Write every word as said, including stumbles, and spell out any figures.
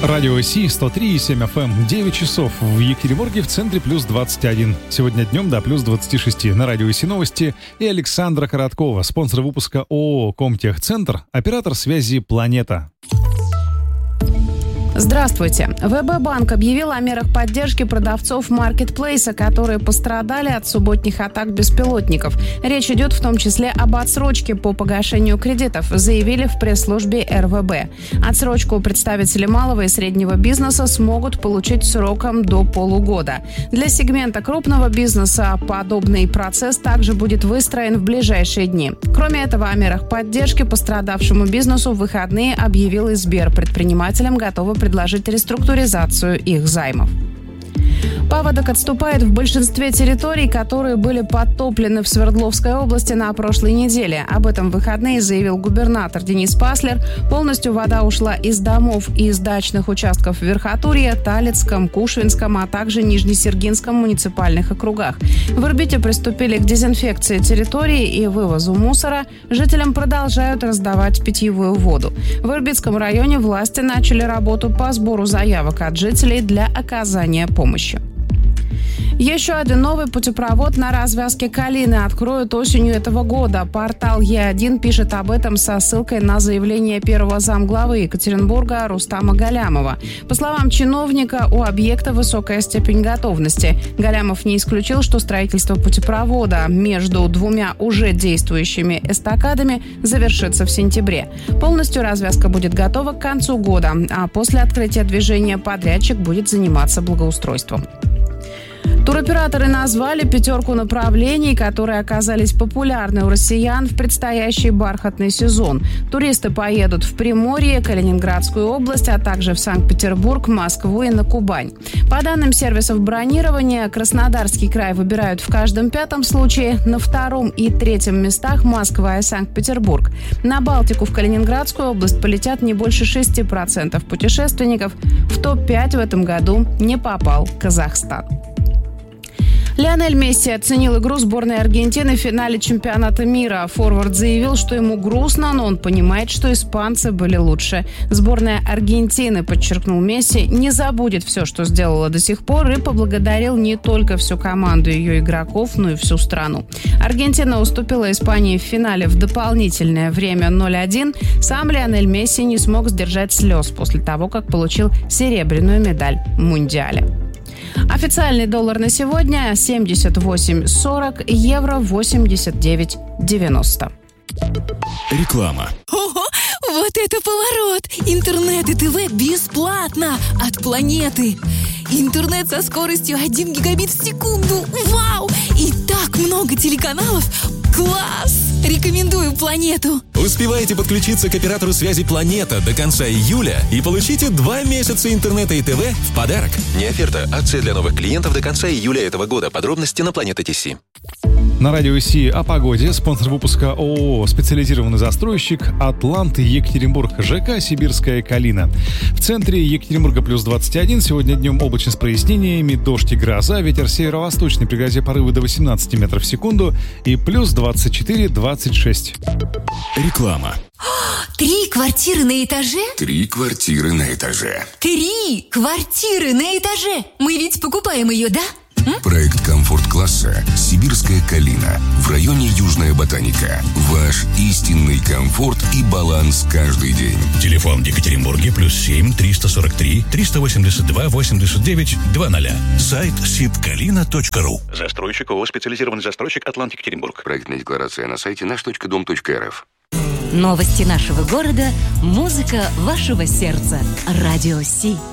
Радио Си сто три и семь эф эм. девять часов в Екатеринбурге, в центре плюс двадцать один. Сегодня днем до плюс двадцать шесть. На Радио Си новости и Александра Короткова, спонсор выпуска ООО «Комтехцентр», оператор связи «Планета». Здравствуйте. ВБ-банк объявил о мерах поддержки продавцов маркетплейса, которые пострадали от субботних атак беспилотников. Речь идет в том числе об отсрочке по погашению кредитов, заявили в пресс-службе эр вэ бэ. Отсрочку представители малого и среднего бизнеса смогут получить сроком до полугода. Для сегмента крупного бизнеса подобный процесс также будет выстроен в ближайшие дни. Кроме этого, о мерах поддержки пострадавшему бизнесу в выходные объявил и Сбер. Предпринимателям готовы предложить реструктуризацию их займов. Паводок отступает в большинстве территорий, которые были подтоплены в Свердловской области на прошлой неделе. Об этом в выходные заявил губернатор Денис Паслер. Полностью вода ушла из домов и из дачных участков в Верхотурье, Талицком, Кушвинском, а также Нижнесергинском муниципальных округах. В Ирбите приступили к дезинфекции территории и вывозу мусора. Жителям продолжают раздавать питьевую воду. В Ирбитском районе власти начали работу по сбору заявок от жителей для оказания помощи. Еще один новый путепровод на развязке Калины откроют осенью этого года. Портал Е один пишет об этом со ссылкой на заявление первого замглавы Екатеринбурга Рустама Галямова. По словам чиновника, у объекта высокая степень готовности. Галямов не исключил, что строительство путепровода между двумя уже действующими эстакадами завершится в сентябре. Полностью развязка будет готова к концу года, а после открытия движения подрядчик будет заниматься благоустройством. Туроператоры назвали пятерку направлений, которые оказались популярны у россиян в предстоящий бархатный сезон. Туристы поедут в Приморье, Калининградскую область, а также в Санкт-Петербург, Москву и на Кубань. По данным сервисов бронирования, Краснодарский край выбирают в каждом пятом случае, на втором и третьем местах Москва и Санкт-Петербург. На Балтику в Калининградскую область полетят не больше шести процентов путешественников. В топ пять в этом году не попал Казахстан. Лионель Месси оценил игру сборной Аргентины в финале чемпионата мира. Форвард заявил, что ему грустно, но он понимает, что испанцы были лучше. Сборная Аргентины, подчеркнул Месси, не забудет все, что сделала до сих пор, и поблагодарил не только всю команду ее игроков, но и всю страну. Аргентина уступила Испании в финале в дополнительное время ноль один. Сам Лионель Месси не смог сдержать слез после того, как получил серебряную медаль в Мундиале. Официальный доллар на сегодня семьдесят восемь сорок, евро восемьдесят девять девяносто. Реклама. Ого, вот это поворот! Интернет и ТВ бесплатно от Планеты. Интернет со скоростью один гигабит в секунду. Вау! И так много телеканалов. Класс! Рекомендую Планету. Успевайте подключиться к оператору связи «Планета» до конца июля и получите два месяца интернета и ТВ в подарок. Не оферта, акция для новых клиентов до конца июля этого года. Подробности на Планета точка ти си. На Радио Си о погоде. Спонсор выпуска ООО «Специализированный застройщик» «Атлант» Екатеринбург, ЖК «Сибирская Калина». В центре Екатеринбурга плюс двадцать один. Сегодня днем облачно с прояснениями, дождь и гроза, ветер северо-восточный при грозе порывы до восемнадцати метров в секунду и плюс двадцать четыре двадцать шесть. Реклама. Три квартиры на этаже? Три квартиры на этаже. Три квартиры на этаже! Мы ведь покупаем ее, да? Проект комфорт-класса «Сибирская Калина» в районе Южная Ботаника. Ваш истинный комфорт и баланс каждый день. Телефон в Екатеринбурге плюс семь триста сорок три триста восемьдесят два восемьдесят девять двадцать. Сайт сибкалина точка ру. Застройщик ООО «Специализированный застройщик Атлант Екатеринбург». Проектная декларация на сайте наш точка дом точка эр эф. Новости нашего города, музыка вашего сердца. Радио Си.